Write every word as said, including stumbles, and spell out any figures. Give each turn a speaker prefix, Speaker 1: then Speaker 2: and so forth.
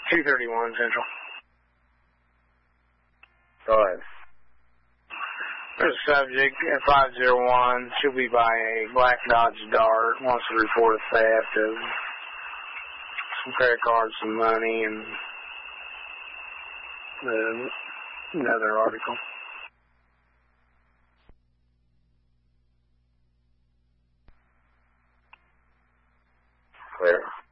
Speaker 1: two thirty-one Central.
Speaker 2: Go ahead.
Speaker 1: There's a subject at five oh one. She'll be by a black Dodge Dart. Wants to report a theft of some credit cards, some money, and the, another article.
Speaker 2: Clear.